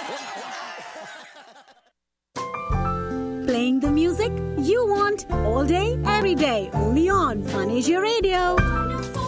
Playing the music you want all day, every day, only on Fun Asia Radio.